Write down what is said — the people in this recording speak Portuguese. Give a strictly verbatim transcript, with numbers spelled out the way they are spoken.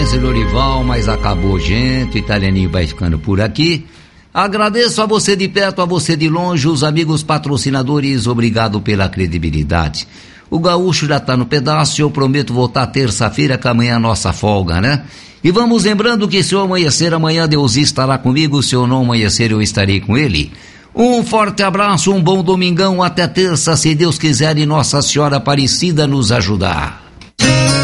esse Lorival, mas acabou, gente. O Italianinho vai ficando por aqui. Agradeço a você de perto, a você de longe, os amigos patrocinadores, obrigado pela credibilidade. O gaúcho já tá no pedaço, eu prometo voltar terça-feira, que amanhã é a nossa folga, né? E vamos lembrando que se eu amanhecer amanhã, Deus estará comigo, se eu não amanhecer, eu estarei com ele. Um forte abraço, um bom domingão, até terça, se Deus quiser e Nossa Senhora Aparecida nos ajudar.